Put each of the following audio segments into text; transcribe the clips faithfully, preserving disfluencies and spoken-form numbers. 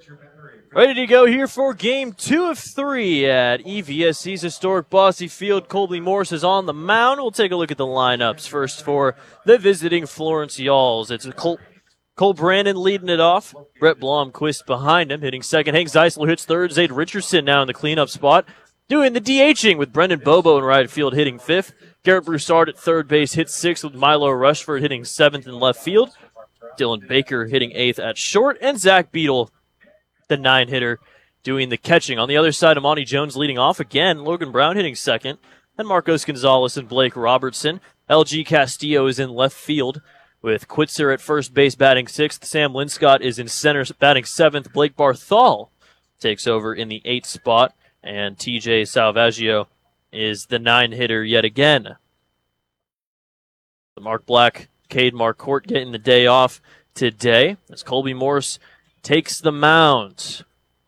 Ready to go here for game two of three at E V S C's historic Bosse Field. Colby Morris is on the mound. We'll take a look at the lineups. First for the visiting Florence Yalls. It's Cole, Cole Brandon leading it off. Brett Blomquist behind him, hitting second. Hank Zeisler hits third. Zade Richardson now in the cleanup spot, doing the DHing with Brendan Bobo in right field hitting fifth. Garrett Broussard at third base hits sixth with Milo Rushford hitting seventh in left field. Dylan Baker hitting eighth at short. And Zach Beadle, the nine-hitter, doing the catching. On the other side, Amani Jones leading off again. Logan Brown hitting second. And Marcos Gonzalez and Blake Robertson. L G Castillo is in left field with Quitzer at first base batting sixth. Sam Linscott is in center batting seventh. Blake Barthol takes over in the eighth spot. And T J Salvaggio is the nine-hitter yet again. The Mark Black, Cade Marquardt getting the day off today as Colby Morris takes the mound.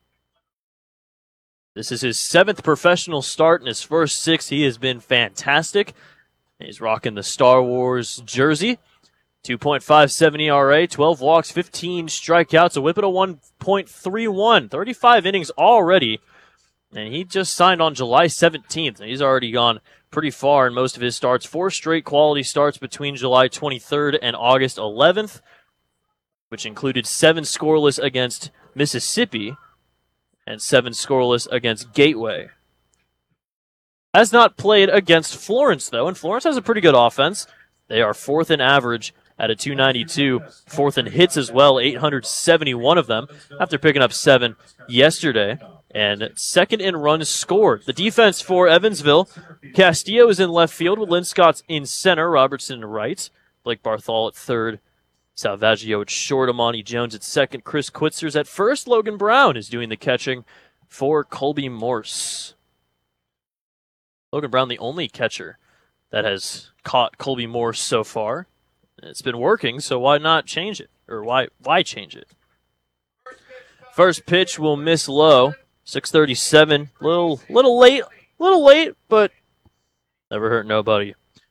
This is his seventh professional start in his first six. He has been fantastic. He's rocking the Star Wars jersey. two point five seven E R A, twelve walks, fifteen strikeouts, a whip at a one point three one. thirty-five innings already. And he just signed on July seventeenth. And he's already gone pretty far in most of his starts. Four straight quality starts between July twenty-third and August eleventh, which included seven scoreless against Mississippi and seven scoreless against Gateway. Has not played against Florence, though, and Florence has a pretty good offense. They are fourth in average at a two ninety-two, fourth in hits as well, eight hundred seventy-one of them, after picking up seven yesterday, and second in runs scored. The defense for Evansville, Castillo is in left field with Linscott in center, Robertson right, Blake Barthol at third, Salvaggio at short, Amani Jones at second, Chris Quitzer's at first. Logan Brown is doing the catching for Colby Morse. Logan Brown, the only catcher that has caught Colby Morse so far. It's been working, so why not change it? Or why why change it? First pitch will miss low. six thirty-seven. Little little late, little late, but never hurt nobody.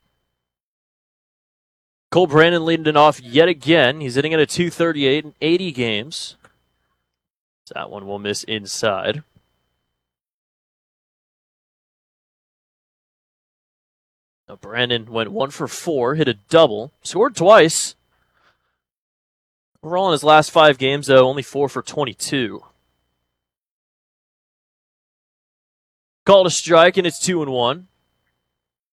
Cole Brandon leading it off yet again. He's hitting at a two thirty-eight in eighty games. That one will miss inside. Now Brandon went one for four, hit a double, scored twice. Overall in his last five games, though, only four for twenty-two. Called a strike, and it's two and one.